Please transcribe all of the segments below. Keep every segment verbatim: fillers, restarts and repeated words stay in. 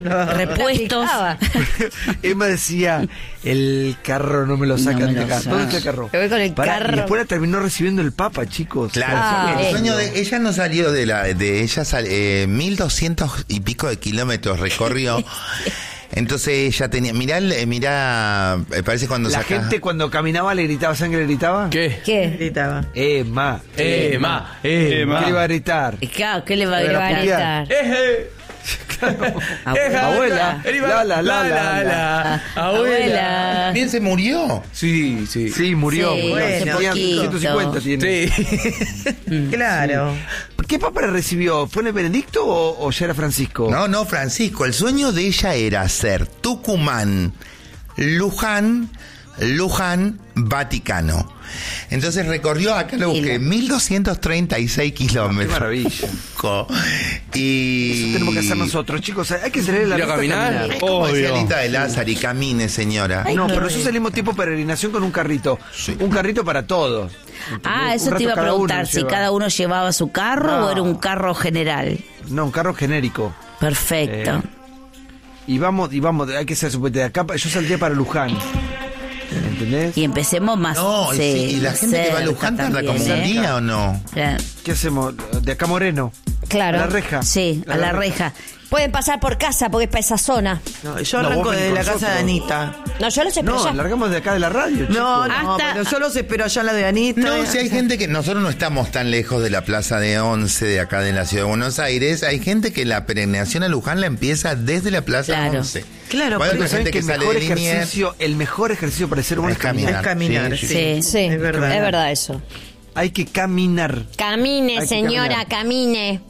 repuestos. Emma decía, el carro no me lo sacan No me de lo acá. saca. ¿Dónde está el carro? Me voy con el Pará, carro. Y después la terminó recibiendo el Papa, chicos. Claro, Ah, el eh. sueño de ella no salió de la de ella sal, eh, mil doscientos y pico de kilómetros recorrió. Entonces ella tenía, mirá, el- mirá, eh, parece cuando La saca. gente cuando caminaba le gritaba, ¿saben qué le gritaba? ¿Qué? ¿Qué? Gritaba. Emma. Emma, ¿Qué Emma. le iba a gritar? Claro, ¿qué le va a Pero la gritar? Eje. Abuela, la, la, la, la, la. Abuela. ¿También se murió? Sí, sí. Sí, murió. Sí, murió. hace Tenía poquito. ciento cincuenta tiene. Sí. Claro. ¿Qué Papa le recibió? ¿Fue en Benedicto o, o ya era Francisco? No, no, Francisco, el sueño de ella era hacer Tucumán, Luján, Luján, Vaticano. Entonces recorrió, acá lo busqué, mil doscientos treinta y seis kilómetros. Qué maravilla. Y... Eso tenemos que hacer nosotros, chicos. Hay que salir de la Ir a ruta caminar. Es como decía Obvio. Anita de Lázaro, y camine, señora. No, pero nosotros salimos tipo peregrinación con un carrito. Sí. Un carrito para todos. Ah, Un eso rato te iba a cada uno preguntar, nos si lleva. cada uno llevaba su carro No. o era un carro general. No, un carro genérico. Perfecto. Eh, Y vamos, y vamos, hay que ser supuesto de acá. Yo saldría para Luján. ¿Entendés? Y empecemos más. No, y, sí, y la gente que va a Luján tarda como un día o no. Claro. ¿Qué hacemos? De acá a Moreno. Claro. A la reja. Sí, a la reja. Pueden pasar por casa porque es para esa zona. No, yo No, arranco vos venís desde la con casa de nosotros. Anita. No, yo los espero No, ya. largamos de acá de la radio, chicos. No, no, Hasta- pero yo los espero allá en la de Anita. No, si hay gente que nosotros no estamos tan lejos de la Plaza de Once, de acá de la Ciudad de Buenos Aires, hay gente que la peregrinación a Luján la empieza desde la Plaza Claro. de Once. Claro, Bueno, pero hay ¿Saben gente que que el sale mejor de Liniers. ejercicio, el mejor ejercicio para ser humano Es es caminar? es caminar, sí. Sí. Sí, Es verdad. Es verdad eso. Hay que caminar. Camine, Hay que señora, caminar. camine.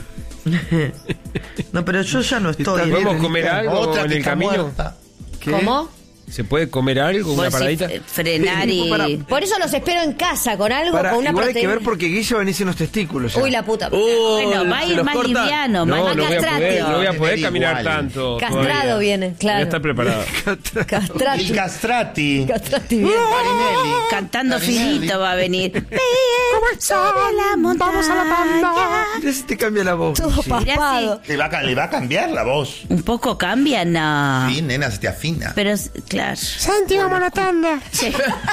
No, pero yo ya no estoy. Está bien. ¿Podemos comer algo Otra en que el está camino? muerta. ¿Qué? ¿Cómo? ¿Se puede comer algo, una Vos decís, paradita? eh, frenar Sí, para- y... Por eso los espero en casa con algo, Para, con una igual hay que proteína. ver porque Guille va a venirse en los testículos. ya. Uy, la puta. Bueno, va a ¿se ir los más corta? liviano, no, más no voy a poder, castrati. no voy a poder Tener caminar igual. tanto. Castrado todavía. viene, Voy claro. a estar preparado. Castrati. Il castrati. Castrati viene. Marinelli. Cantando Marinelli. finito va a venir. Sobre la montaña. Vamos a la pampa. Mirá si te cambia la voz. Todo Sí. paspado. Le va, a, ca- le va a cambiar la voz. Un poco cambia, no. Sí, nena, se te afina. Pero, es- claro. Santi, vamos a la tanda. Sí.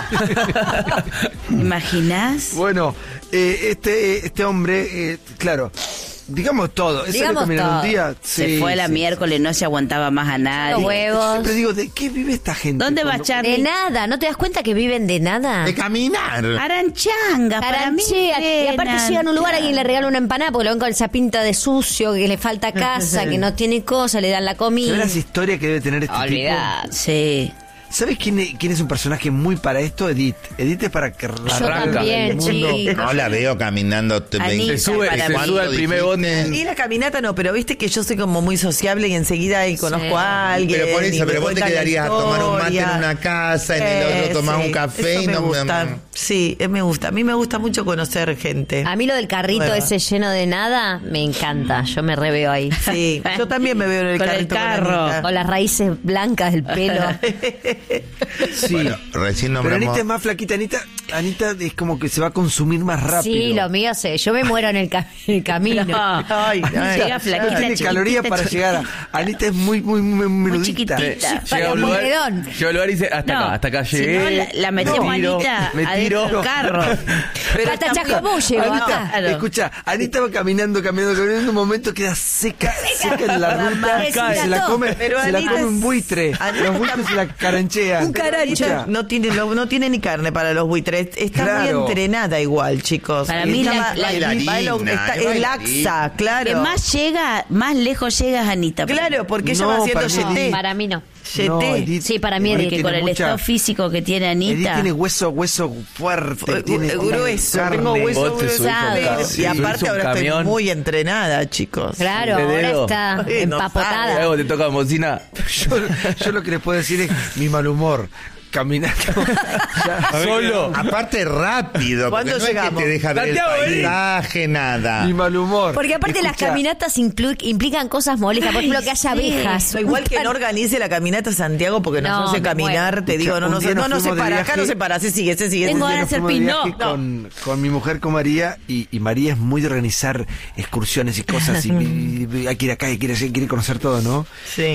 ¿Imaginás? Bueno, eh, este, este hombre, eh, claro, digamos todo. ¿Sale Digamos caminar todo. un día? Se Sí, fue la sí. miércoles, no se aguantaba más a Los nadie. huevos. Siempre digo, ¿de qué vive esta gente? ¿Dónde va Cuando- Charlie? De nada, ¿no te das cuenta que viven de nada? De caminar. Aranchanga, para mí. Caranchea, y aparte frenan, llegan a un lugar, claro. alguien le regala una empanada porque lo ven con esa pinta de sucio, que le falta casa, que no tiene cosa, le dan la ¿Sabes comida. las historias que debe tener este Olvidad. Sí. tipo? ¿Sabes quién es, quién es un personaje muy para esto? Edith. Edith es para que Yo Arranca. también, el mundo. chicos. No la veo caminando. te- Anita, veinte- Se sube, para se mí. sube al primer bote. Y la caminata no, pero viste que yo soy como muy sociable y enseguida ahí conozco Sí. a alguien. Pero por y eso, me pero vos te cuentan la quedarías a tomar un mate en historia. una casa, en el otro tomás un café eso y me no me- gusta. Sí, eh, me gusta. A mí me gusta mucho conocer gente. A mí lo del carrito Bueno. ese lleno de nada me encanta. Yo me reveo ahí. Sí, yo también me veo en el Con el carrito con carro. Anita. Con las raíces blancas del pelo. Sí. Bueno, recién Pero nombramos. Anita es más flaquita. Anita, Anita es como que se va a consumir más rápido. Sí, lo mío sé. Yo me muero en el, ca- en el camino. No. Ay, ay. Llega flaquita, Tiene chiquitita, calorías para chiquitita. llegar. a- Anita es muy, muy, muy, Muy menudita. chiquitita. Llega a un lugar, Moredón. llega a un lugar y dice, hasta No, acá, hasta acá si llegué. no, la- la metemos me tiro, Anita me adentro tiro. del carro. Pero Hasta está- Chascomús llegó Anita, acá. Claro. escucha, Anita va caminando, caminando, caminando, en un momento queda seca, seca en la ruta, Se y se la deshidrató. come, Pero se la Anita come es- un buitre, Anita los buitres se la caranchean. Un carancho. Escucha, No tiene, lo- no tiene ni carne para los buitres. Está Claro. muy entrenada igual, chicos. Para mí Está la- ma- la- bailarina, bailo- está- es es bailarina. laxa, claro. Que más llega, más lejos llegas, Anita. Claro, porque ella No, va haciendo para mí- yeté. Para mí no. No, Yeté. Edith- Sí, para mí Edith es que tiene con el mucha- estado físico que tiene Edith Anita. tiene hueso, hueso fuerte, Eh, tiene eh, grueso, carne. tengo hueso Vos te subís grueso. a un Sí, ca- y sí, aparte subís a un ahora estoy camión. muy entrenada, chicos. Claro, De ahora dedo. está Ay, no empapotada. sabe. Luego te toca bocina. Yo, yo lo que les puedo decir es mi mal humor. caminando. Ya, Solo. Aparte rápido, porque ¿Cuándo no llegamos? es que te deja ver el Santiago, vení. paisaje, nada. y mal humor. Porque aparte las Escucha, caminatas implu- implican cosas molestas. Por ejemplo, que haya abejas. Eso, igual que no organice la caminata a Santiago porque nos No, hace me caminar, muero. te digo, no, Un no, día no, nos no se fuimos de para, acá viaje. no se para, se sigue, se sigue. Tengo se sigue. ganas de hacer fuimos de pin, viaje no. con, con mi mujer, con María, y, y María es muy de organizar excursiones y cosas, y, y hay que ir acá, hay que ir allá, hay que ir a conocer todo, ¿no? Sí.